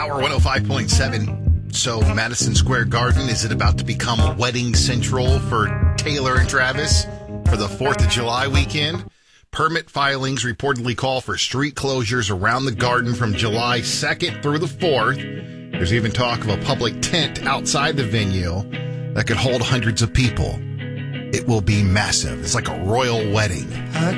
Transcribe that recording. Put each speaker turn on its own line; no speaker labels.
Power 105.7. So, Madison Square Garden, is it about to become wedding central for Taylor and Travis for the 4th of July weekend? Permit filings reportedly call for street closures around the garden from July 2nd through the 4th. There's even talk of a public tent outside the venue that could hold hundreds of people. It will be massive. It's like a royal wedding.